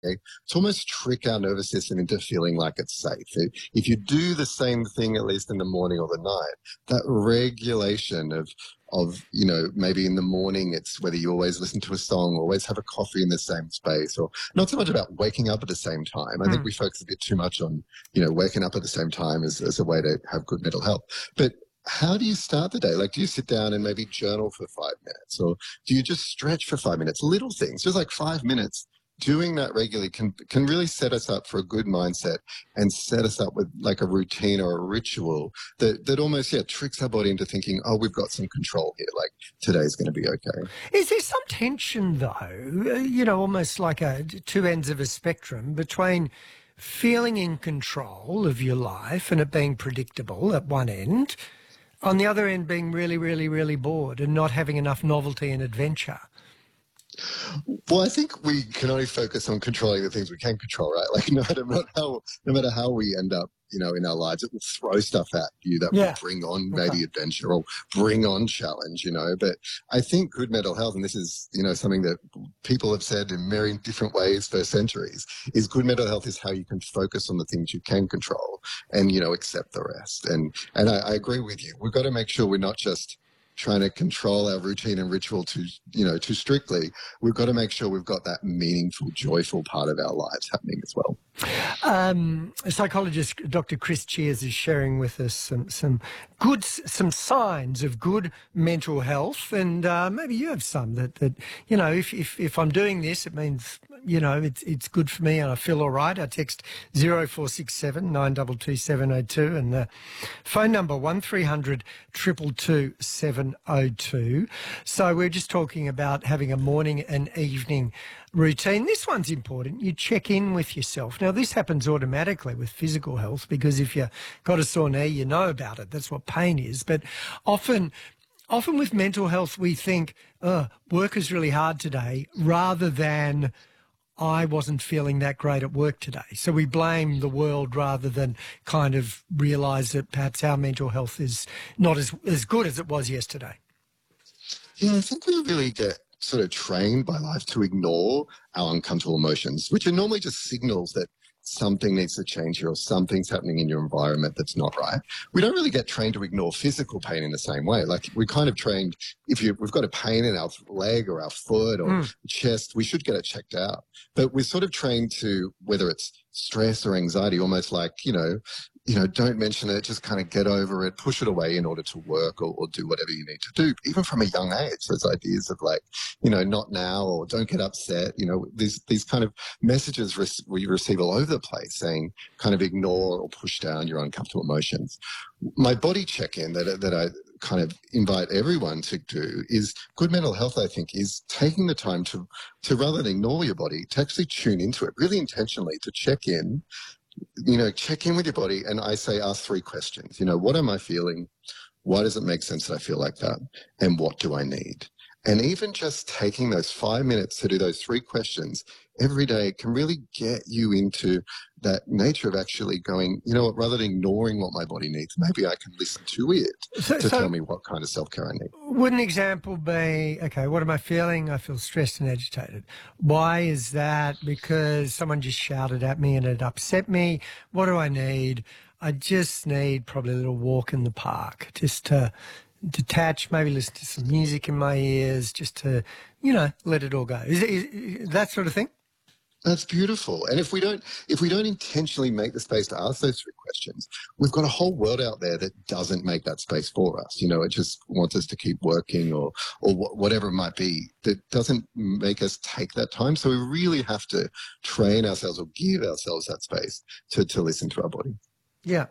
to almost trick our nervous system into feeling like it's safe. If you do the same thing, at least in the morning or the night, that regulation of, maybe in the morning, it's whether you always listen to a song, always have a coffee in the same space, or not so much about waking up at the same time. I think we focus a bit too much on, waking up at the same time as a way to have good mental health. But how do you start the day? Like, do you sit down and maybe journal for 5 minutes, or do you just stretch for 5 minutes? Little things, just like 5 minutes. Doing that regularly can really set us up for a good mindset and set us up with like a routine or a ritual that almost, tricks our body into thinking, oh, we've got some control here. Like, today's going to be okay. Is there some tension, though, almost like two ends of a spectrum between feeling in control of your life and it being predictable at one end, on the other end being really, really, really bored and not having enough novelty and adventure? Well, I think we can only focus on controlling the things we can control, right? Like, no matter how we end up, in our lives, it will throw stuff at you that will bring on maybe adventure or bring on challenge, But I think good mental health, and this is, something that people have said in many different ways for centuries, is good mental health is how you can focus on the things you can control and, accept the rest. And I agree with you. We've got to make sure we're not just trying to control our routine and ritual too strictly. We've got to make sure we've got that meaningful, joyful part of our lives happening as well. Psychologist Dr. Chris Cheers is sharing with us some signs of good mental health, and maybe you have some that if I'm doing this, it means it's good for me and I feel all right. I text 0467 922 702 and the phone number 1300 222 702. So we're just talking about having a morning and evening routine. This one's important. You check in with yourself. Now, this happens automatically with physical health because if you've got a sore knee, you know about it. That's what pain is. But often with mental health, we think, work is really hard today, rather than I wasn't feeling that great at work today. So we blame the world rather than kind of realise that perhaps our mental health is not as good as it was yesterday. Yeah, I think we really get sort of trained by life to ignore our uncomfortable emotions, which are normally just signals that something needs to change here or something's happening in your environment that's not right. We don't really get trained to ignore physical pain in the same way. Like, we're kind of trained, we've got a pain in our leg or our foot or chest, we should get it checked out. But we're sort of trained to, whether it's stress or anxiety, almost like, don't mention it, just kind of get over it, push it away in order to work or do whatever you need to do, even from a young age. Those ideas of like, not now or don't get upset, these kind of messages we receive all over the place saying kind of ignore or push down your uncomfortable emotions. My body check-in that I kind of invite everyone to do is good mental health, I think, is taking the time to rather than ignore your body, to actually tune into it really intentionally, to check in with your body. And I say, ask 3 questions. What am I feeling? Why does it make sense that I feel like that? And what do I need? And even just taking those 5 minutes to do those 3 questions every day can really get you into that nature of actually going, rather than ignoring what my body needs, maybe I can listen to it to tell me what kind of self-care I need. Would an example be, okay, what am I feeling? I feel stressed and agitated. Why is that? Because someone just shouted at me and it upset me. What do I need? I just need probably a little walk in the park, just to detach, maybe listen to some music in my ears, just to, let it all go. Is that sort of thing? That's beautiful. And if we don't intentionally make the space to ask those 3 questions, we've got a whole world out there that doesn't make that space for us. It just wants us to keep working or whatever it might be, that doesn't make us take that time. So we really have to train ourselves or give ourselves that space to listen to our body. Yeah.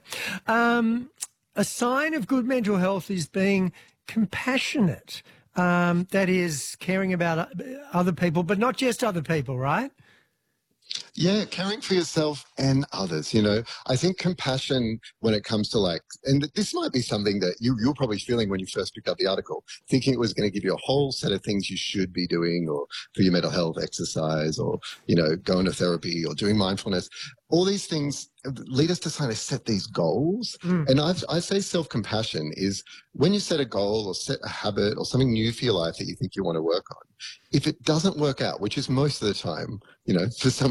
A sign of good mental health is being compassionate. That is caring about other people, but not just other people, right? Yeah, caring for yourself and others. I think compassion when it comes to and this might be something that you're probably feeling when you first picked up the article, thinking it was going to give you a whole set of things you should be doing, or for your mental health, exercise, or, going to therapy or doing mindfulness. All these things lead us to kind of set these goals. And I say self-compassion is when you set a goal or set a habit or something new for your life that you think you want to work on, If it doesn't work out, which is most of the time, for some